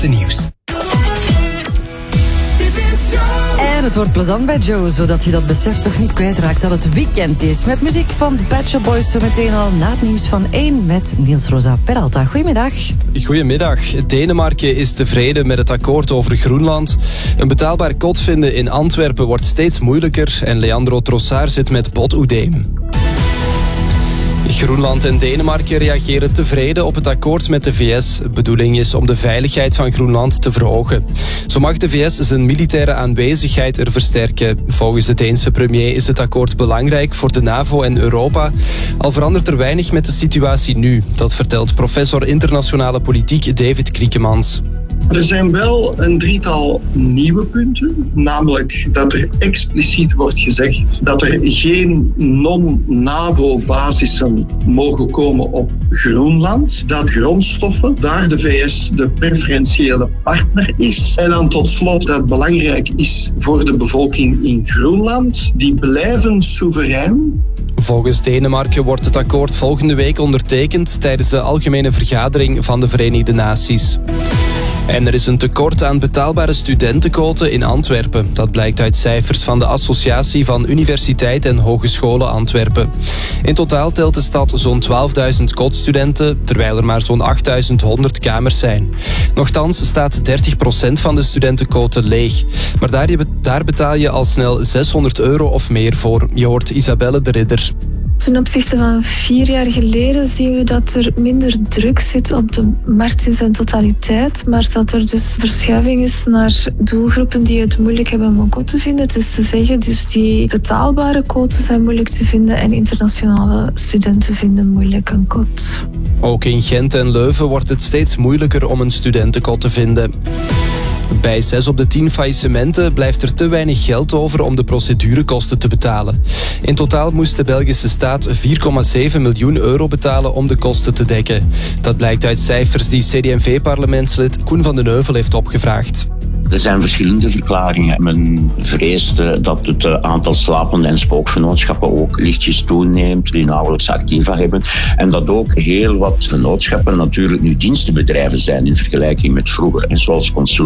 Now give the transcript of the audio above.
belangrijkste nieuws. En het wordt plezant bij Joe, zodat je dat besef toch niet kwijtraakt dat het weekend is. Met muziek van Pet Shop Boys zo meteen al na het nieuws van 1 met Niels Rosa Peralta. Goedemiddag. Goedemiddag. Denemarken is tevreden met het akkoord over Groenland. Een betaalbaar kot vinden in Antwerpen wordt steeds moeilijker en Leandro Trossard zit met botoedeem. Groenland en Denemarken reageren tevreden op het akkoord met de VS. De bedoeling is om de veiligheid van Groenland te verhogen. Zo mag de VS zijn militaire aanwezigheid er versterken. Volgens de Deense premier is het akkoord belangrijk voor de NAVO en Europa. Al verandert er weinig met de situatie nu. Dat vertelt professor internationale politiek David Kriekemans. Er zijn wel een drietal nieuwe punten, namelijk dat er expliciet wordt gezegd dat er geen non-NAVO-basissen mogen komen op Groenland, dat grondstoffen daar de VS de preferentiële partner is. En dan tot slot dat het belangrijk is voor de bevolking in Groenland, die blijven soeverein. Volgens Denemarken wordt het akkoord volgende week ondertekend tijdens de Algemene Vergadering van de Verenigde Naties. En er is een tekort aan betaalbare studentenquoten in Antwerpen. Dat blijkt uit cijfers van de Associatie van Universiteiten en Hogescholen Antwerpen. In totaal telt de stad zo'n 12.000 kotstudenten, terwijl er maar zo'n 8.100 kamers zijn. Nochtans staat 30% van de studentenquoten leeg. Maar daar betaal je al snel €600 of meer voor. Je hoort Isabelle de Ridder. Ten opzichte van 4 jaar geleden zien we dat er minder druk zit op de markt in zijn totaliteit, maar dat er dus verschuiving is naar doelgroepen die het moeilijk hebben om een kot te vinden. Het is te zeggen, dus die betaalbare quoten zijn moeilijk te vinden en internationale studenten vinden moeilijk een kot. Ook in Gent en Leuven wordt het steeds moeilijker om een studentenkot te vinden. Bij 6 op de 10 faillissementen blijft er te weinig geld over om de procedurekosten te betalen. In totaal moest de Belgische staat €4,7 miljoen betalen om de kosten te dekken. Dat blijkt uit cijfers die CD&V-parlementslid Koen van den Heuvel heeft opgevraagd. Er zijn verschillende verklaringen. Men vreest dat het aantal slapende en spookvennootschappen ook lichtjes toeneemt, die nauwelijks activa hebben. En dat ook heel wat vennootschappen natuurlijk nu dienstenbedrijven zijn in vergelijking met vroeger. En zoals